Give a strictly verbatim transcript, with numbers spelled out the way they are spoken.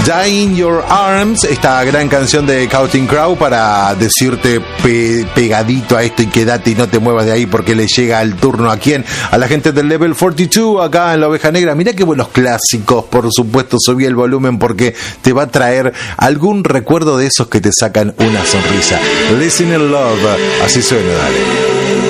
Die in Your Arms, esta gran canción de Counting Crow para decirte pe- pegadito a esto y quédate y no te muevas de ahí porque le llega el turno a quién, a la gente del Level cuarenta y dos acá en la Oveja Negra. Mirá qué buenos clásicos, por supuesto subí el volumen porque te va a traer algún recuerdo de esos que te sacan una sonrisa. Listen in Love, así suena, dale.